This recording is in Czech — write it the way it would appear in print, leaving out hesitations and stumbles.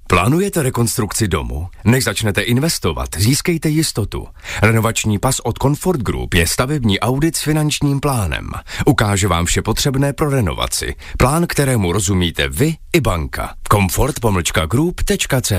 Plánujete rekonstrukci domu? Než začnete investovat, získejte jistotu. Renovační pas od Comfort Group je stavební audit s finančním plánem. Ukáže vám vše potřebné pro renovaci. Plán, kterému rozumíte vy i banka. comfort-group.cz